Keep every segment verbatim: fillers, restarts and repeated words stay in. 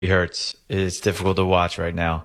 hurts. It's difficult to watch right now.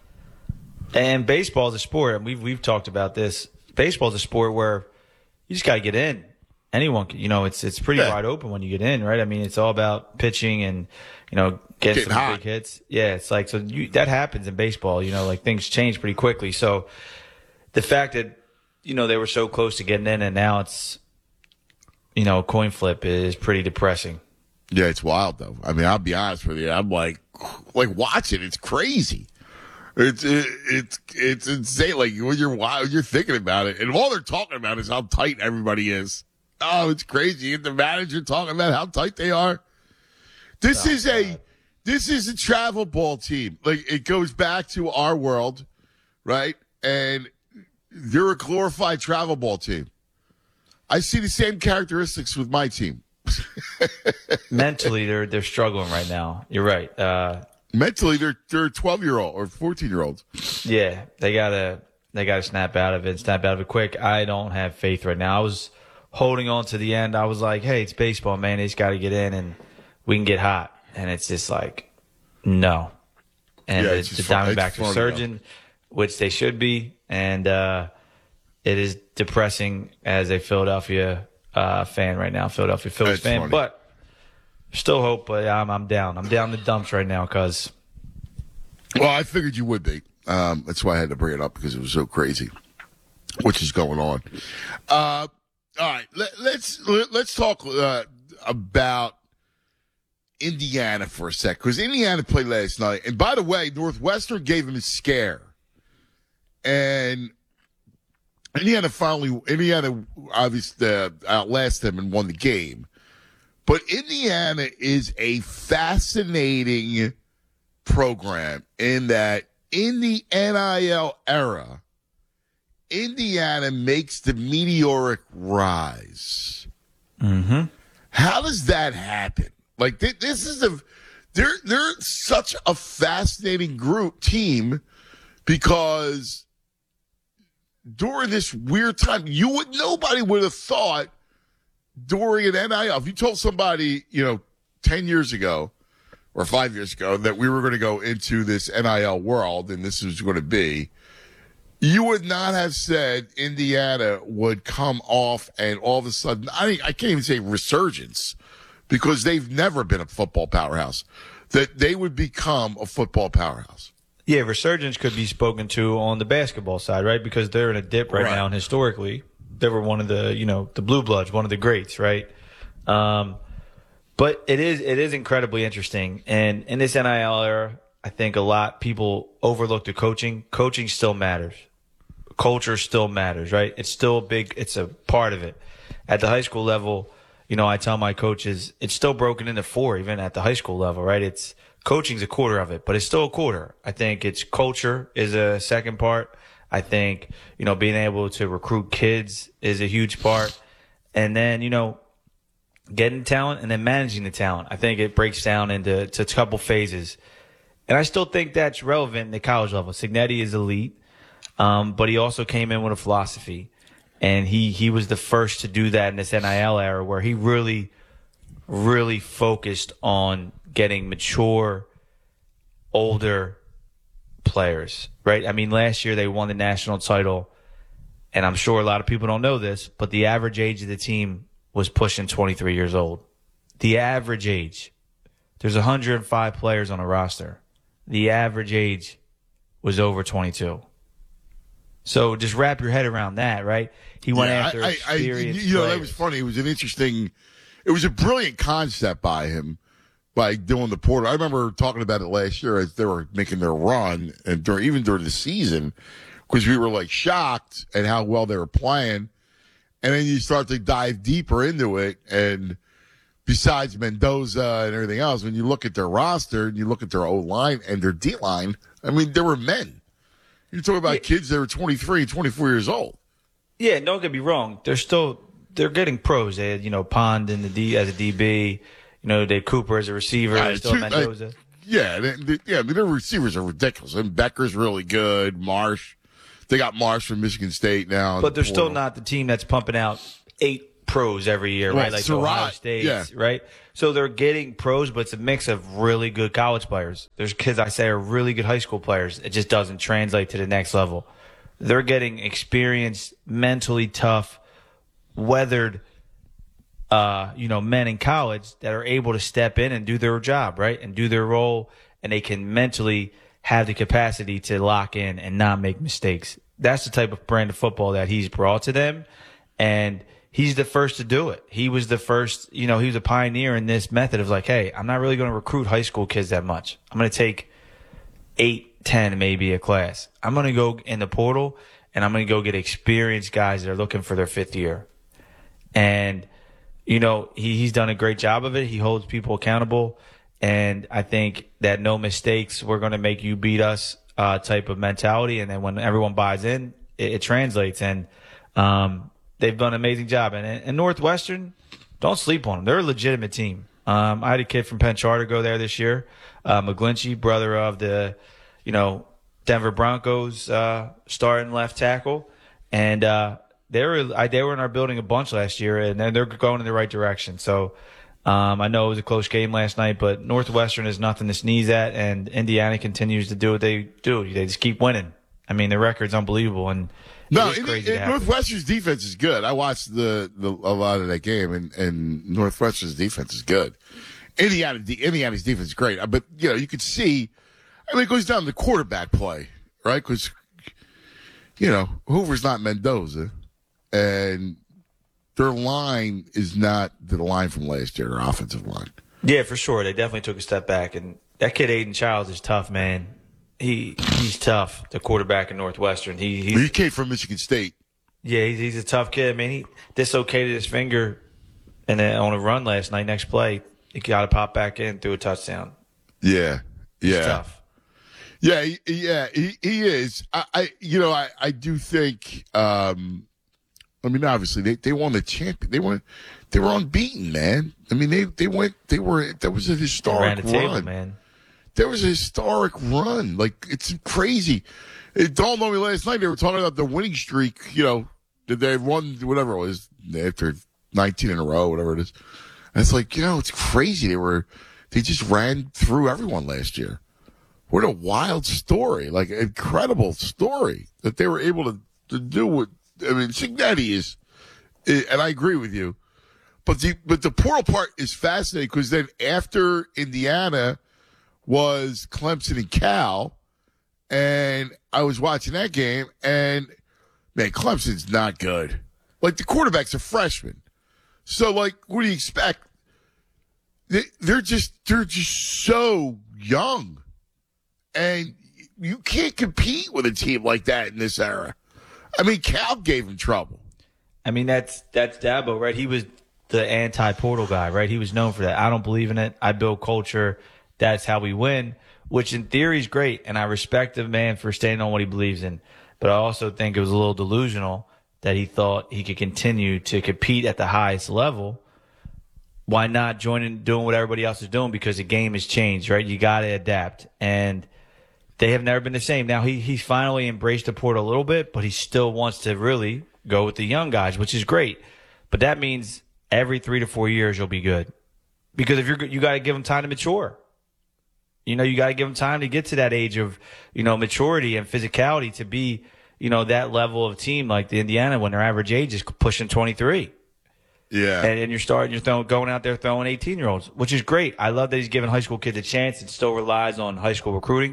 And baseball is a sport, and we've we've talked about this. Baseball is a sport where you just got to get in. Anyone, can, you know, it's it's pretty Yeah. wide open when you get in, right? I mean, it's all about pitching and you know getting, Getting some hot. big hits. Yeah, it's like so you, that happens in baseball. You know, like things change pretty quickly. So the fact that you know they were so close to getting in, and now it's you know a coin flip is pretty depressing. Yeah, it's wild though. I mean, I'll be honest with you. I'm like, like watch it. It's crazy. It's it, it's it's insane. Like when you're wild, you're thinking about it, and all they're talking about is how tight everybody is. Oh, it's crazy. And the manager talking about how tight they are. This Oh, is a this is a travel ball team. Like it goes back to our world, right? And they're a glorified travel ball team. I see the same characteristics with my team. Mentally, they're they're struggling right now. You're right. Uh, Mentally, they're they're twelve year old or fourteen year olds. Yeah, they gotta they gotta snap out of it, snap out of it quick. I don't have faith right now. I was holding on to the end. I was like, hey, it's baseball, man. They just got to get in and we can get hot. And it's just like, no. And Yeah, the, it's the just fun- it's Diamondbacks fun, are surging, which they should be. And uh, it is depressing as a Philadelphia uh, fan right now, Philadelphia Phillies That's fan. funny. But still hope, but I'm, I'm down. I'm down in the dumps right now because Well, I figured you would be. Um, that's why I had to bring it up because it was so crazy, which is going on. Uh, all right, let, let's let, let's talk uh, about Indiana for a sec because Indiana played last night, and by the way, Northwestern gave them a scare, and Indiana finally Indiana obviously uh, outlasted them and won the game. But Indiana is a fascinating program in that in the N I L era, Indiana makes the meteoric rise. mm-hmm. How does that happen? Like th- this is a they're they're such a fascinating group team because during this weird time, you would nobody would have thought during an N I L, if you told somebody, you know, ten years ago or five years ago that we were going to go into this N I L world and this was going to be, you would not have said Indiana would come off and all of a sudden, I, I can't even say resurgence because they've never been a football powerhouse, that they would become a football powerhouse. Yeah, resurgence could be spoken to on the basketball side, right? Because they're in a dip right, Right. now, and historically, they were one of the, you know, the Blue Bloods, one of the greats, right? Um, but it is it is incredibly interesting, and in this N I L era, I think a lot people overlook the coaching. Coaching still matters. Culture still matters, right? It's still a big. It's a part of it. At the high school level, you know, I tell my coaches it's still broken into four, even at the high school level, right? It's coaching's a quarter of it, but it's still a quarter. I think it's culture is a second part. I think, you know, being able to recruit kids is a huge part. And then, you know, getting talent and then managing the talent. I think it breaks down into to a couple phases. And I still think that's relevant in the college level. Signetti is elite, um, but he also came in with a philosophy. And he, he was the first to do that in this N I L era where he really, really focused on getting mature, older players, right? I mean, last year they won the national title, and I'm sure a lot of people don't know this, but the average age of the team was pushing twenty-three years old. The average age. There's one hundred five players on a roster. The average age was over twenty-two. So just wrap your head around that, right? He went Yeah, after I, I, I, experienced you know, that players. was funny. It was an interesting, it was a brilliant concept by him by doing the portal. I remember talking about it last year as they were making their run and during, even during the season because we were like shocked at how well they were playing. And then you start to dive deeper into it. And besides Mendoza and everything else, when you look at their roster and you look at their O line and their D line, I mean, they were men. You're talking about Yeah. kids that were twenty-three, twenty-four years old. Yeah, don't get me wrong. They're still they're getting pros. They had, you know, Pond in the D as a D B, you know, Dave Cooper as a receiver, Uh, still two- Mendoza. uh, yeah, they, they, yeah. I mean, their receivers are ridiculous. And Becker's really good. Marsh, they got Marsh from Michigan State now. But they're still not the team that's pumping out eight pros every year, Well, right? Like Surratt, Ohio State, yeah. right? So they're getting pros, but it's a mix of really good college players. There's kids I say are really good high school players. It just doesn't translate to the next level. They're getting experienced, mentally tough, weathered, uh, you know, men in college that are able to step in and do their job, right? And do their role, and they can mentally have the capacity to lock in and not make mistakes. That's the type of brand of football that he's brought to them. And he's the first to do it. He was the first, you know, he was a pioneer in this method of like, hey, I'm not really going to recruit high school kids that much. I'm going to take eight, ten, maybe a class. I'm going to go in the portal and I'm going to go get experienced guys that are looking for their fifth year. And, you know, he, he's done a great job of it. He holds people accountable. And I think that no mistakes, we're going to make you beat us uh, type of mentality. And then when everyone buys in, it, it translates. And um, they've done an amazing job. And, and Northwestern, don't sleep on them. They're a legitimate team. Um, I had a kid from Penn Charter go there this year, uh, McGlinchey, brother of the, you know, Denver Broncos uh, starting left tackle. And uh, they were I, they were in our building a bunch last year, and they're going in the right direction. So um, I know it was a close game last night, but Northwestern is nothing to sneeze at, and Indiana continues to do what they do. They just keep winning. I mean, the record's unbelievable, and no, it is it, crazy it, to happen. Northwestern's defense is good. I watched the, the a lot of that game, and, and Northwestern's defense is good. Indiana, Indiana's defense is great, but you know you could see. I mean, it goes down to the quarterback play, right? Because you know Hoover's not Mendoza, and their line is not the line from last year. Their offensive line. Yeah, for sure. They definitely took a step back, and that kid Aiden Childs is tough, man. He he's tough. The quarterback in Northwestern. He he's, he came from Michigan State. Yeah, he's, he's a tough kid. I mean, he dislocated his finger, and then on a run last night. Next play, he got to pop back in through a touchdown. Yeah, He's yeah, tough. yeah, he- yeah. He he is. I, I you know I I do think. Um, I mean, obviously they, they won the champion. They won. They were unbeaten, man. I mean, they they went. They were. That was a They historic ran the table, run. man. There was a historic run. Like, it's crazy. It dawned on me last night. They were talking about the winning streak, you know, that they had won, whatever it was, after nineteen in a row, whatever it is. And it's like, you know, it's crazy. They were, they just ran through everyone last year. What a wild story. Like, incredible story that they were able to, to do what, I mean, Cignetti is, and I agree with you. But the, but the portal part is fascinating because then after Indiana was Clemson and Cal, and I was watching that game, and man, Clemson's not good. Like, the quarterback's a freshman, so like, what do you expect? They, they're just they're just so young, and you can't compete with a team like that in this era. I mean, Cal gave him trouble. I mean, that's that's Dabo, right? He was the anti-portal guy, right? He was known for that. I don't believe in it. I build culture. That's how we win, which in theory is great. And I respect the man for standing on what he believes in. But I also think it was a little delusional that he thought he could continue to compete at the highest level. Why not join in doing what everybody else is doing? Because the game has changed, right? You got to adapt. And they have never been the same. Now, he he's finally embraced the portal a little bit, but he still wants to really go with the young guys, which is great. But that means every three to four years you'll be good. Because if you're you got to give them time to mature. You know, you got to give them time to get to that age of, you know, maturity and physicality to be, you know, that level of team like the Indiana when their average age is pushing twenty-three. Yeah. And, and you're starting, you're throwing, going out there throwing eighteen-year-olds, which is great. I love that he's giving high school kids a chance and still relies on high school recruiting.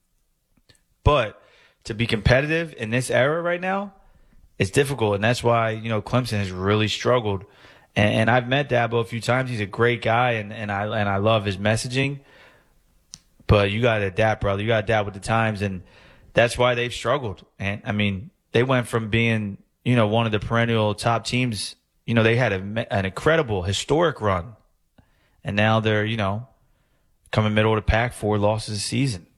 But to be competitive in this era right now, it's difficult. And that's why, you know, Clemson has really struggled. And, and I've met Dabo a few times. He's a great guy, and, and I and I love his messaging. But you got to adapt, brother. You got to adapt with the times, and that's why they've struggled. And I mean, they went from being, you know, one of the perennial top teams. You know, they had a, an incredible, historic run, and now they're, you know, coming middle of the pack, four losses a season.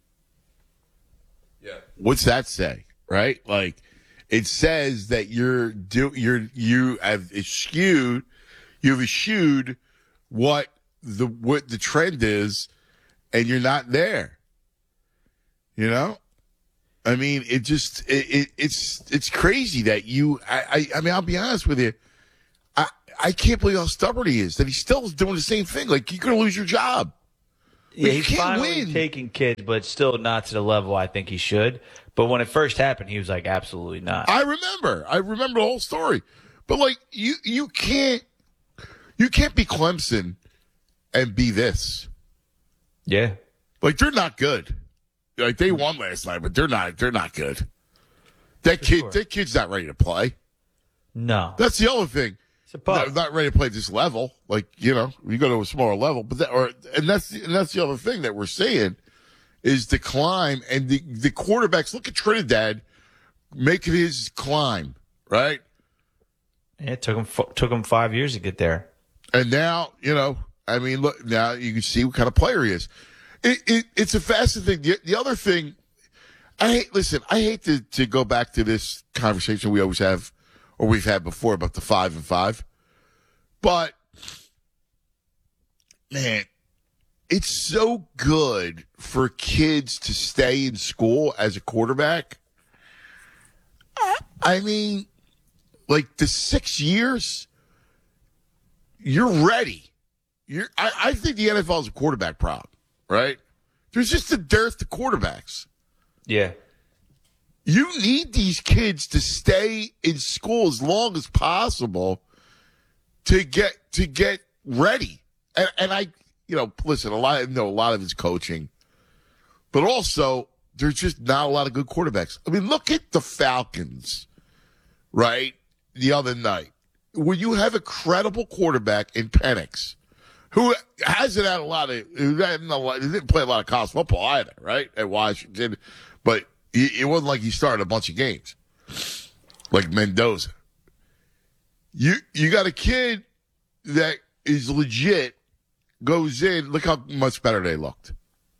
Yeah. What's that say? Right? Like, it says that you're do you're you have eschewed, you've eschewed what the what the trend is. And you're not there, you know. I mean, it just it, it it's it's crazy that you. I, I I mean, I'll be honest with you. I I can't believe how stubborn he is, that he's still doing the same thing. Like, you're going to lose your job. Yeah, Like, he's you can't finally win. taking kids, but still not to the level I think he should. But when it first happened, he was like, absolutely not. I remember. I remember the whole story. But, like, you you can't you can't be Clemson and be this. Yeah. Like, they're not good. Like, they won last night, but they're not they're not good. That kid sure. that kid's not ready to play. No. That's the other thing. It's a pup. Not, not ready to play at this level. Like, you know, you go to a smaller level. But that, or and that's the, and that's the other thing that we're seeing is the climb and the the quarterbacks. Look at Trinidad making his climb, right? Yeah, it took him f- took him five years to get there. And now, you know, I mean, look, now you can see what kind of player he is. It, it it's a fascinating thing. The, the other thing, I hate. Listen, I hate to to go back to this conversation we always have, or we've had before about the five and five, but man, it's so good for kids to stay in school as a quarterback. I mean, like the six years, you're ready. You're. I, I think the N F L is a quarterback problem, right? There's just a dearth of quarterbacks. Yeah. You need these kids to stay in school as long as possible to get to get ready. And, and I, you know, listen, a lot, I know a lot of it's coaching, but also there's just not a lot of good quarterbacks. I mean, look at the Falcons, right? The other night, where you have a credible quarterback in Penix, who hasn't had a lot of, who hadn't a lot, he didn't play a lot of college football either, right? At Washington, but it wasn't like he started a bunch of games like Mendoza. You you got a kid that is legit, goes in. Look how much better they looked.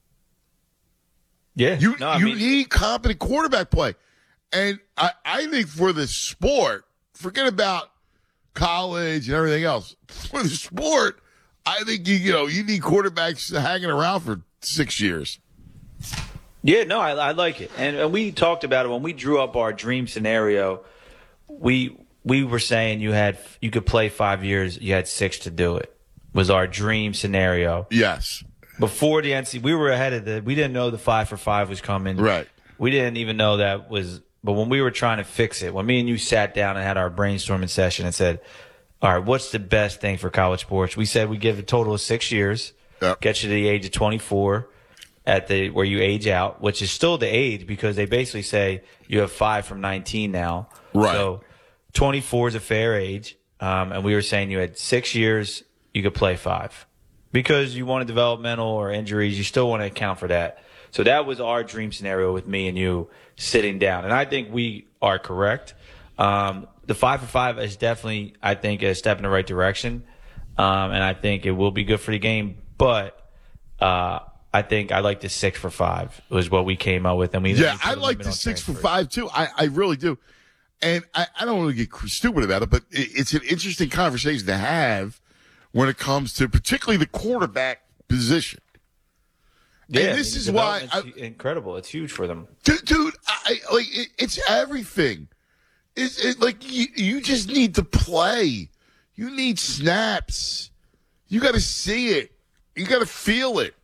Yeah. You no, I you mean, need competent quarterback play, and I I think for the sport, forget about college and everything else. For the sport, I think you you know you need quarterbacks hanging around for six years. Yeah, no, I, I like it, and, and we talked about it when we drew up our dream scenario. We we were saying you had you could play five years, you had six to do it. Was our dream scenario. Yes. Before the N C, we were ahead of the. We didn't know the five for five was coming. Right. We didn't even know that was. But when we were trying to fix it, when me and you sat down and had our brainstorming session and said, "All right, what's the best thing for college sports?" We said we give a total of six years, Yep. get you to the age of twenty-four. At the where you age out, which is still the age because they basically say you have five from nineteen now. Right. So twenty-four is a fair age, um, and we were saying you had six years, you could play five because you wanted developmental or injuries. You still want to account for that. So that was our dream scenario with me and you sitting down, and I think we are correct. Um, the five for five is definitely, I think, a step in the right direction, um, and I think it will be good for the game, but. Uh, I think I like the six for five was what we came up with. And we Yeah, we I put a like limit the on six for transfers. five too. I, I really do. And I, I don't want to get stupid about it, but it, it's an interesting conversation to have when it comes to particularly the quarterback position. Yeah, and I this mean, is why, I, development's incredible. It's huge for them. dude, dude I, like it, it's everything. It's it, like you, you just need to play. You need snaps. You got to see it. You got to feel it.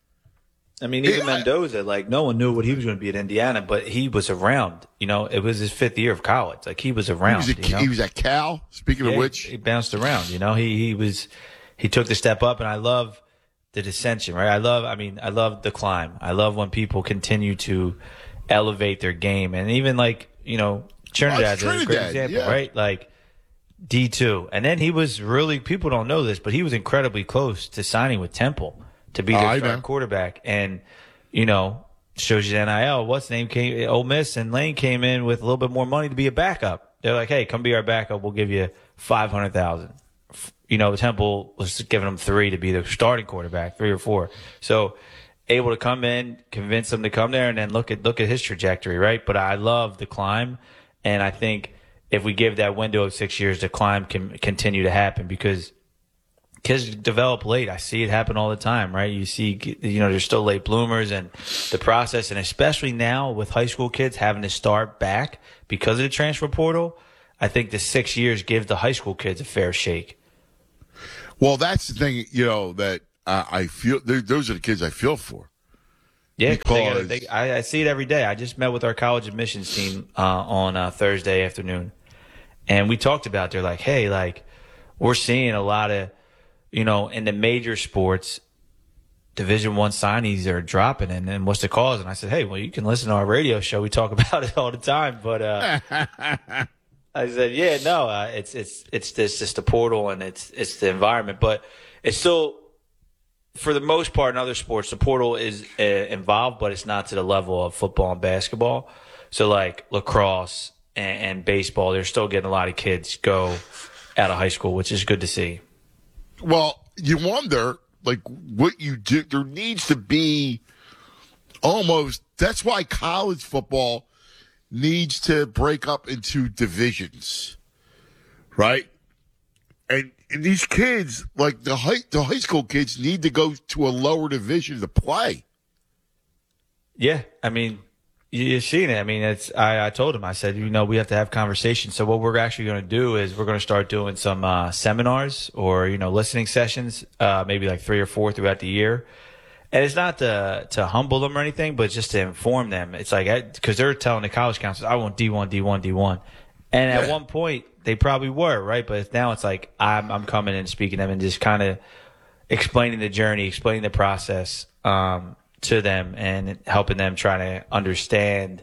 I mean, even Yeah, I- Mendoza, like no one knew what he was going to be at Indiana, but he was around. You know, it was his fifth year of college. Like he was He around. was, a, you know? he was at Cal. Speaking Yeah, of he- which, he bounced around. You know, he he was he took the step up, and I love the dissension. Right? I love. I mean, I love the climb. I love when people continue to elevate their game, and even like you know, Trinidad's a great Trinidad, example, yeah. right? Like D two, and then he was really people don't know this, but he was incredibly close to signing with Temple to be Oh, their I starting know. quarterback, and you know. Shows you the N I L. What's the name came? Ole Miss and Lane came in with a little bit more money to be a backup. They're like, "Hey, come be our backup. We'll give you five hundred thousand." You know, Temple was giving them three to be the starting quarterback, three or four. So, able to come in, convince them to come there, and then look at look at his trajectory, right? But I love the climb, and I think if we give that window of six years, the climb can continue to happen because. Kids develop late. I see it happen all the time, right? You see, you know, there's still late bloomers and the process, and especially now with high school kids having to start back because of the transfer portal, I think the six years gives the high school kids a fair shake. Well, that's the thing, you know, that uh, I feel. Those are the kids I feel for. Yeah, because they gotta, they, I, I see it every day. I just met with our college admissions team uh, on uh, Thursday afternoon, and we talked about. They're like, "Hey, like we're seeing a lot of, you know, in the major sports, Division One signees are dropping, and, and what's the cause?" And I said, "Hey, well, you can listen to our radio show. We talk about it all the time." But uh, I said, "Yeah, no, uh, it's it's it's this just the portal and it's it's the environment, but it's still." For the most part, in other sports, the portal is uh, involved, but it's not to the level of football and basketball. So, like lacrosse and, and baseball, they're still getting a lot of kids go out of high school, which is good to see. Well, you wonder, like, what you do. There needs to be almost. That's why college football needs to break up into divisions, right? And, and these kids, like the high, the high school kids, need to go to a lower division to play. Yeah, I mean, you- you've seen it. I mean, it's. I, I told him. I said, you know, we have to have conversations. So what we're actually going to do is we're going to start doing some uh, seminars or you know listening sessions, uh, maybe like three or four throughout the year. And it's not to to humble them or anything, but just to inform them. It's like because they're telling the college counselors, I want D one, D one, D one, and at Yeah. one point. They probably were, right? But now it's like I'm I'm coming and speaking to them and just kind of explaining the journey, explaining the process um, to them and helping them try to understand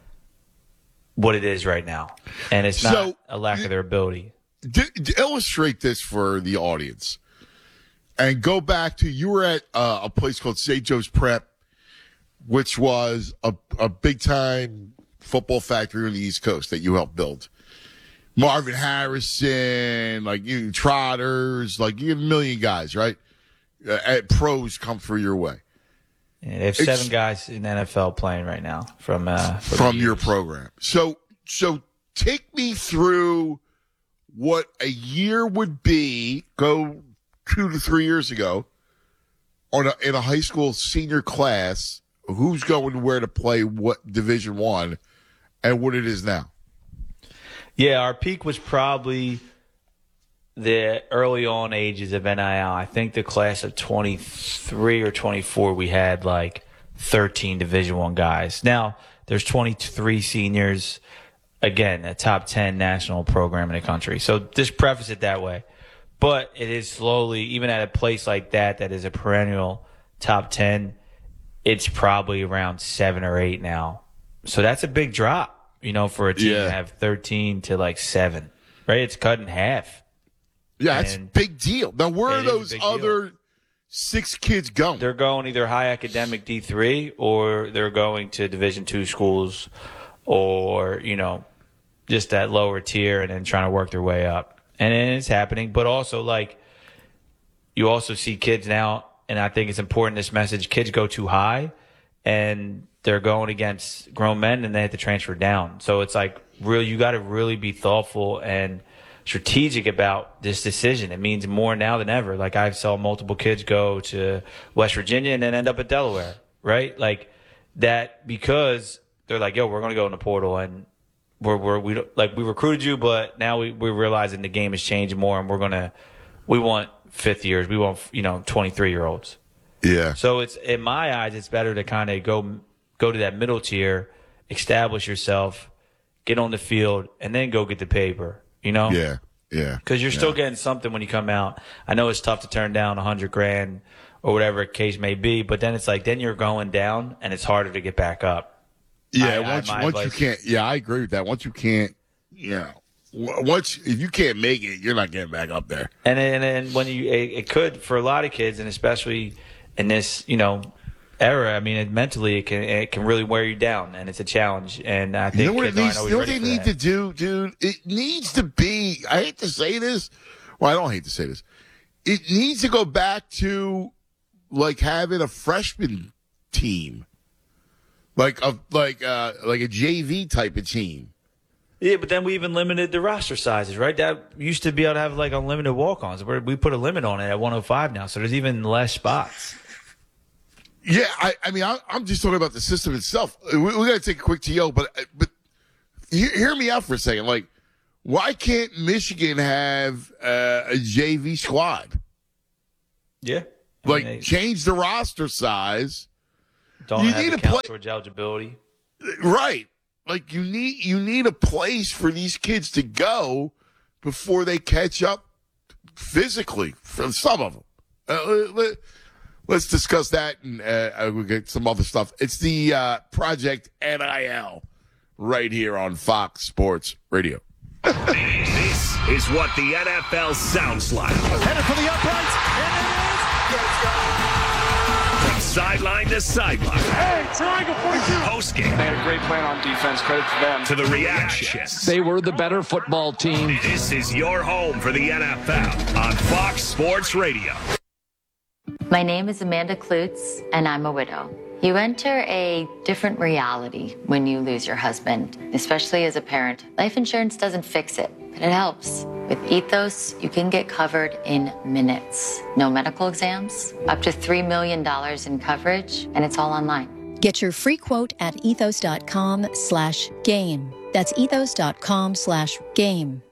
what it is right now. And it's not So, a lack of their ability. D- d- illustrate this for the audience and go back to you were at uh, a place called Saint Joe's Prep, which was a, a big time football factory on the East Coast that you helped build. Marvin Harrison, like you Trotters, like you have a million guys, right? Uh, at pros come through your way. Yeah, they have It's- seven guys in the N F L playing right now from uh, from, from your program. So, so take me through what a year would be. Go two to three years ago on a, in a high school senior class. Who's going where to play what Division One, and what it is now. Yeah, our peak was probably the early on ages of N I L. I think the class of twenty-three or twenty-four, we had like thirteen Division One guys. Now there's twenty-three seniors. Again, a top ten national program in the country. So just preface it that way. But it is slowly, even at a place like that, that is a perennial top ten, it's probably around seven or eight now. So that's a big drop. You know, for a team Yeah. to have thirteen to like seven, right? It's cut in half. Yeah, it's a And big deal. Now, where are it is a those big deal. other six kids going? They're going either high academic D three or they're going to Division two schools or, you know, just that lower tier and then trying to work their way up. And it's happening. But also, like, you also see kids now, and I think it's important, this message, kids go too high and they're going against grown men and they have to transfer down. So it's like, really, you got to really be thoughtful and strategic about this decision. It means more now than ever. Like I saw multiple kids go to West Virginia and then end up at Delaware, right? Like that because they're like, yo, we're going to go in the portal and we're, we're, we don't, like we recruited you, but now we, we're realizing the game is changing more and we're going to, we want fifth years. We want, you know, twenty-three year olds. Yeah. So it's, in my eyes, it's better to kind of go, go to that middle tier, establish yourself, get on the field, and then go get the paper, you know? Yeah. Yeah. Because you're yeah. still getting something when you come out. I know it's tough to turn down a hundred grand or whatever the case may be, but then it's like, then you're going down and it's harder to get back up. Yeah. I- I- once my once you advice- can't. Yeah, I agree with that. Once you can't. Yeah. w- Once if you can't make it, you're not getting back up there. And then, and then when you, it, it could for a lot of kids, and especially in this, you know, era. I mean, it, mentally, it can it can really wear you down, and it's a challenge. And I think You know what it kids aren't needs? always You know what ready they for need that. to do, dude? It needs to be. I hate to say this. Well, I don't hate to say this. It needs to go back to like having a freshman team, like a like uh like a J V type of team. Yeah, but then we even limited the roster sizes, right? That used to be able to have like unlimited walk-ons. We're, we put a limit on it at one oh five now, so there's even less spots. Yeah, I, I mean, I, I'm just talking about the system itself. We, we got to take a quick T O, but but hear, hear me out for a second. Like, why can't Michigan have uh, a J V squad? Yeah. I Like, mean, they change the roster size. don't you have need to a count play- towards eligibility. Right. Like, you need you need a place for these kids to go before they catch up physically, for some of them. Uh, let, let's discuss that, and uh, we'll get some other stuff. It's the uh, Project N I L right here on Fox Sports Radio. This is what the N F L sounds like. Headed for the uprights, and it is. From sideline to sideline. Hey, triangle forty-two. Post-game. They had a great plan on defense. Credit to them. To the reactions. They were the better football team. This is your home for the N F L on Fox Sports Radio. My name is Amanda Klutz, and I'm a widow. You enter a different reality when you lose your husband, especially as a parent. Life insurance doesn't fix it, but it helps. With Ethos, you can get covered in minutes. No medical exams, up to three million dollars in coverage, and it's all online. Get your free quote at ethos.com slash game. That's ethos.com slash game.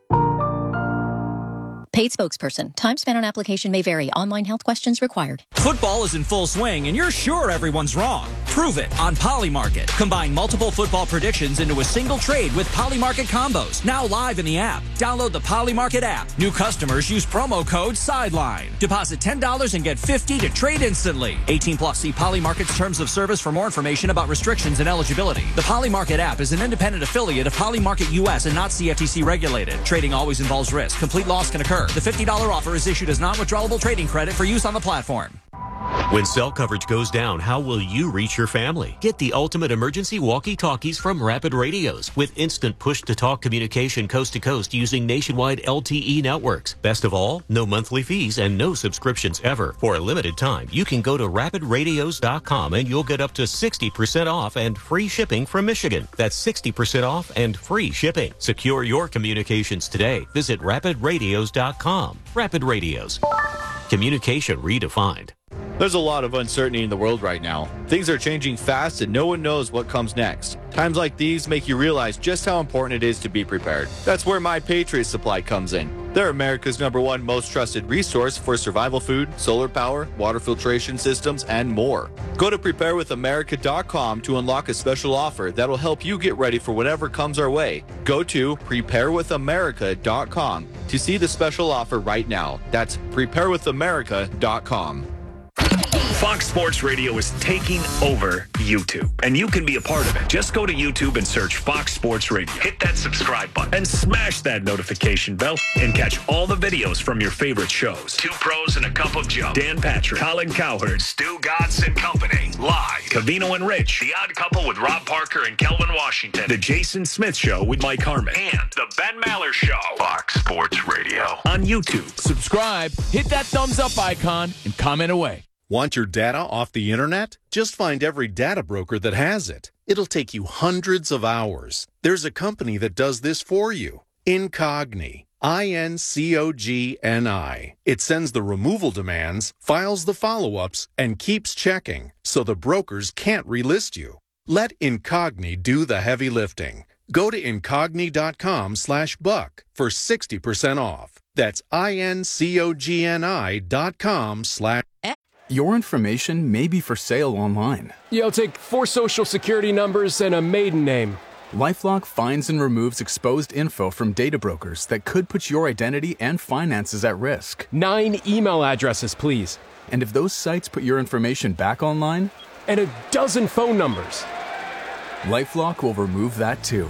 Paid spokesperson. Time spent on application may vary. Online health questions required. Football is in full swing, and you're sure everyone's wrong. Prove it on Polymarket. Combine multiple football predictions into a single trade with Polymarket combos. Now live in the app. Download the Polymarket app. New customers use promo code SIDELINE. Deposit ten dollars and get fifty dollars to trade instantly. eighteen plus. See Polymarket's terms of service for more information about restrictions and eligibility. The Polymarket app is an independent affiliate of Polymarket U S and not C F T C regulated. Trading always involves risk. Complete loss can occur. The fifty dollars offer is issued as non-withdrawable trading credit for use on the platform. When cell coverage goes down, how will you reach your family? Get the ultimate emergency walkie-talkies from Rapid Radios with instant push-to-talk communication coast to coast using nationwide L T E networks. Best of all, no monthly fees and no subscriptions ever. For a limited time, you can go to rapid radios dot com and you'll get up to sixty percent off and free shipping from Michigan. That's sixty percent off and free shipping. Secure your communications today. Visit rapid radios dot com. Rapid Radios. Communication redefined. There's a lot of uncertainty in the world right now. Things are changing fast and no one knows what comes next. Times like these make you realize just how important it is to be prepared. That's where My Patriot Supply comes in. They're America's number one most trusted resource for survival food, solar power, water filtration systems, and more. Go to prepare with america dot com to unlock a special offer that'll help you get ready for whatever comes our way. Go to prepare with america dot com to see the special offer right now. That's prepare with america dot com. Fox Sports Radio is taking over YouTube, and you can be a part of it. Just go to YouTube and search Fox Sports Radio. Hit that subscribe button and smash that notification bell and catch all the videos from your favorite shows. Two Pros and a Cup of Joe. Dan Patrick, Colin Cowherd, Stu Godson and Company. Live. Cavino and Rich. The Odd Couple with Rob Parker and Kelvin Washington. The Jason Smith Show with Mike Harmon. And The Ben Maller Show. Fox Sports Radio on YouTube. Subscribe, hit that thumbs up icon, and comment away. Want your data off the internet? Just find every data broker that has it. It'll take you hundreds of hours. There's a company that does this for you. Incogni. I N C O G N I. It sends the removal demands, files the follow-ups, and keeps checking, so the brokers can't relist you. Let Incogni do the heavy lifting. Go to incogni.com slash buck for sixty percent off. That's I-N-C-O-G-N-I dot com slash Your information may be for sale online. Yeah, I'll take four social security numbers and a maiden name. LifeLock finds and removes exposed info from data brokers that could put your identity and finances at risk. Nine email addresses, please. And if those sites put your information back online? And a dozen phone numbers. LifeLock will remove that too.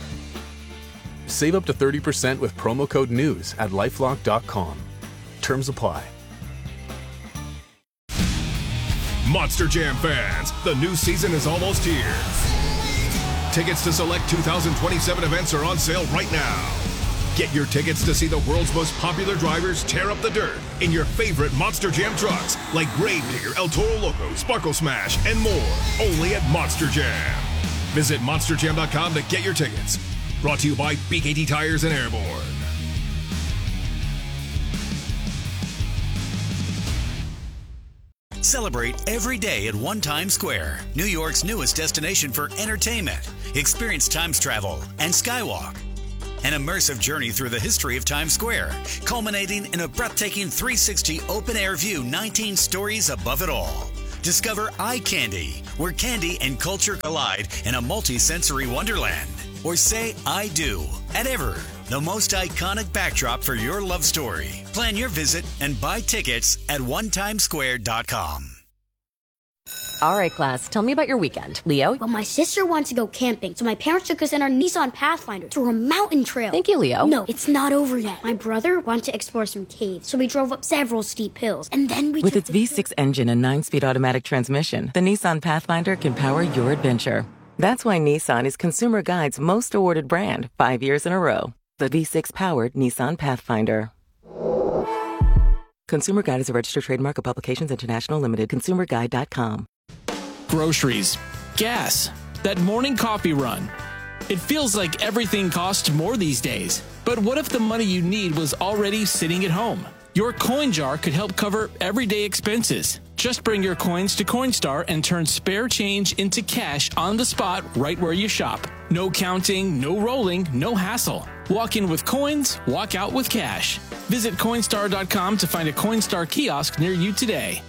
Save up to thirty percent with promo code NEWS at lifelock dot com. Terms apply. Monster Jam fans, the new season is almost here. Tickets to select two thousand twenty-seven events are on sale right now. Get your tickets to see the world's most popular drivers tear up the dirt in your favorite Monster Jam trucks like Gravedigger, El Toro Loco, Sparkle Smash, and more. Only at Monster Jam. Visit monster jam dot com to get your tickets. Brought to you by B K T Tires and Airborne. Celebrate every day at One Times Square, New York's newest destination for entertainment. Experience Times travel and Skywalk. An immersive journey through the history of Times Square, culminating in a breathtaking three sixty open-air view nineteen stories above it all. Discover Eye Candy, where candy and culture collide in a multi-sensory wonderland. Or say I do at Ever, the most iconic backdrop for your love story. Plan your visit and buy tickets at one times square dot com. All right, class, tell me about your weekend. Leo? Well, my sister wants to go camping, so my parents took us in our Nissan Pathfinder through a mountain trail. Thank you, Leo. No, it's not over yet. My brother wanted to explore some caves, so we drove up several steep hills, and then we With its V six engine and nine-speed automatic transmission, the Nissan Pathfinder can power your adventure. That's why Nissan is Consumer Guide's most awarded brand five years in a row. The V six-powered Nissan Pathfinder. Consumer Guide is a registered trademark of Publications International Limited. consumer guide dot com. Groceries, gas, that morning coffee run. It feels like everything costs more these days. But what if the money you need was already sitting at home? Your coin jar could help cover everyday expenses. Just bring your coins to Coinstar and turn spare change into cash on the spot right where you shop. No counting, no rolling, no hassle. Walk in with coins, walk out with cash. Visit Coinstar dot com to find a Coinstar kiosk near you today.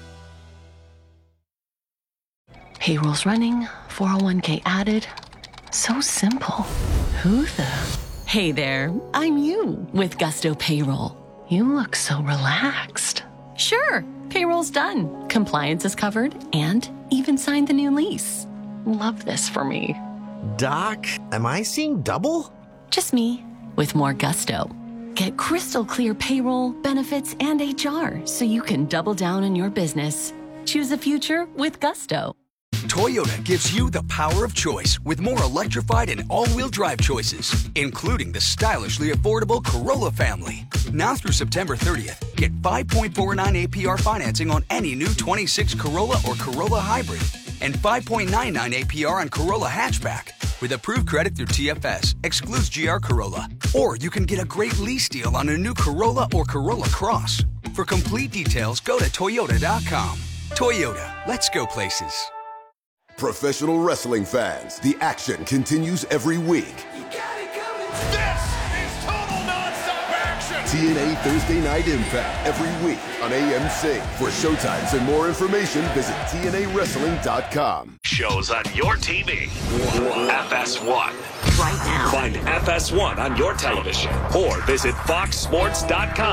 Payroll's running, four oh one k added. So simple. Who the? Hey there, I'm you with Gusto Payroll. You look so relaxed. Sure, payroll's done. Compliance is covered and even signed the new lease. Love this for me. Doc, am I seeing double? Just me with more gusto. Get crystal clear payroll, benefits, and H R so you can double down on your business. Choose a future with Gusto. Toyota gives you the power of choice with more electrified and all-wheel drive choices, including the stylishly affordable Corolla family. Now through September thirtieth, get five point four nine A P R financing on any new twenty-six Corolla or Corolla Hybrid and five point nine nine A P R on Corolla Hatchback. With approved credit through T F S, excludes G R Corolla. Or you can get a great lease deal on a new Corolla or Corolla Cross. For complete details, go to Toyota dot com. Toyota, let's go places. Professional wrestling fans, the action continues every week. This is total nonstop action! T N A Thursday Night Impact every week on A M C. For showtimes and more information, visit T N A wrestling dot com. Shows on your T V. F S one. Right now. Find F S one on your television or visit fox sports dot com.